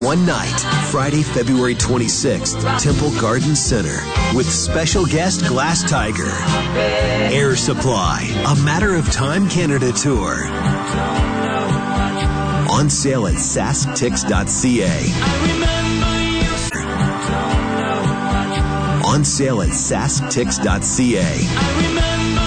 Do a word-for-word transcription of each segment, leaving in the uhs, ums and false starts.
One night, Friday, February twenty-sixth, Temple Garden Center, with special guest Glass Tiger. Air Supply, a Matter of Time Canada tour. On sale at sask tix dot c a. On sale at sask tix dot c a.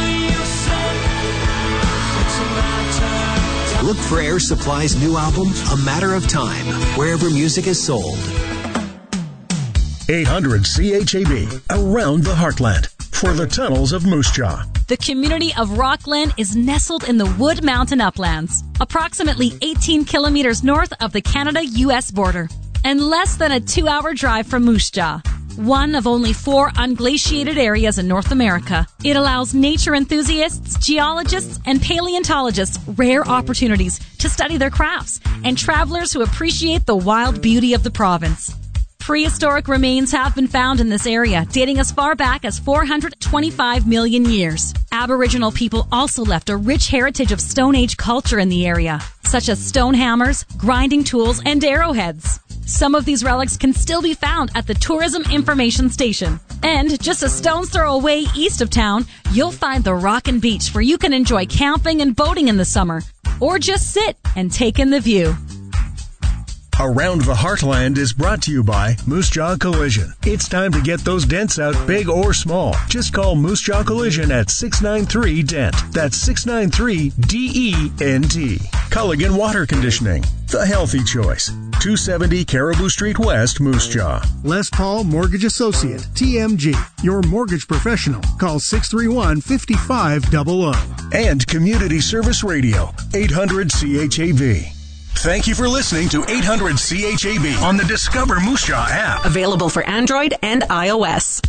Look for Air Supply's new album, A Matter of Time, wherever music is sold. eight hundred C H A B, around the heartland, for the tunnels of Moose Jaw. The community of Rockland is nestled in the Wood Mountain Uplands, approximately eighteen kilometers north of the Canada-U S border, and less than a two-hour drive from Moose Jaw. One of only four unglaciated areas in North America. It allows nature enthusiasts, geologists, and paleontologists rare opportunities to study their crafts, and travelers who appreciate the wild beauty of the province. Prehistoric remains have been found in this area, dating as far back as four hundred twenty-five million years. Aboriginal people also left a rich heritage of Stone Age culture in the area, such as stone hammers, grinding tools, and arrowheads. Some of these relics can still be found at the Tourism Information Station. And just a stone's throw away east of town, you'll find the Rockin' Beach, where you can enjoy camping and boating in the summer, or just sit and take in the view. Around the Heartland is brought to you by Moose Jaw Collision. It's time to get those dents out, big or small. Just call Moose Jaw Collision at six nine three D E N T. That's six nine three D E N T. Culligan Water Conditioning, the healthy choice. two seventy Caribou Street West, Moose Jaw. Les Paul Mortgage Associate, T M G, your mortgage professional. Call six three one, five five zero zero. And Community Service Radio, eight hundred C H A V. Thank you for listening to eight hundred C H A B on the Discover Moose Jaw app. Available for Android and iOS.